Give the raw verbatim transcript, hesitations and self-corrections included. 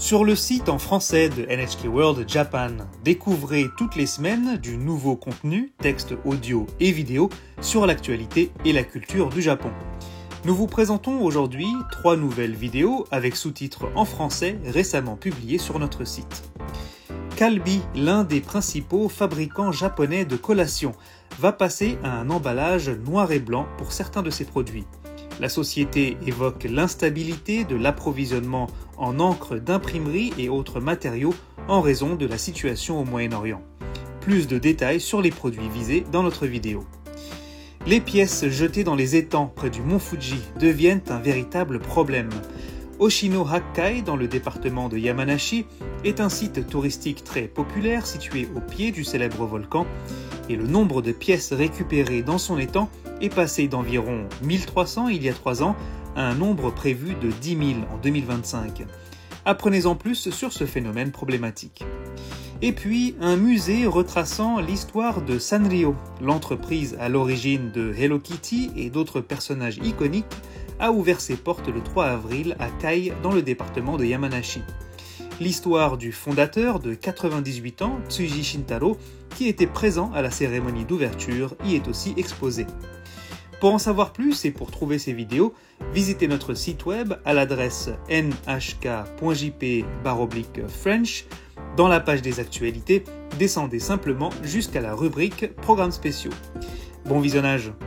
Sur le site en français de N H K World Japan, découvrez toutes les semaines du nouveau contenu, texte audio et vidéo, sur l'actualité et la culture du Japon. Nous vous présentons aujourd'hui trois nouvelles vidéos avec sous-titres en français récemment publiées sur notre site. Calbee, l'un des principaux fabricants japonais de collations, va passer à un emballage noir et blanc pour certains de ses produits. La société évoque l'instabilité de l'approvisionnement en encre d'imprimerie et autres matériaux en raison de la situation au Moyen-Orient. Plus de détails sur les produits visés dans notre vidéo. Les pièces jetées dans les étangs près du mont Fuji deviennent un véritable problème. Oshino-Hakkai, dans le département de Yamanashi, est un site touristique très populaire situé au pied du célèbre volcan, et le nombre de pièces récupérées dans son étang est passé d'environ mille trois cents il y a trois ans à un nombre prévu de dix mille en deux mille vingt-cinq. Apprenez-en plus sur ce phénomène problématique. Et puis, un musée retraçant l'histoire de Sanrio, l'entreprise à l'origine de Hello Kitty et d'autres personnages iconiques, a ouvert ses portes le trois avril à Kai dans le département de Yamanashi. L'histoire du fondateur de quatre-vingt-dix-huit ans, Tsuji Shintaro, qui était présent à la cérémonie d'ouverture, y est aussi exposée. Pour en savoir plus et pour trouver ces vidéos, visitez notre site web à l'adresse n h k point j p slash french. Dans la page des actualités, descendez simplement jusqu'à la rubrique Programmes spéciaux. Bon visionnage!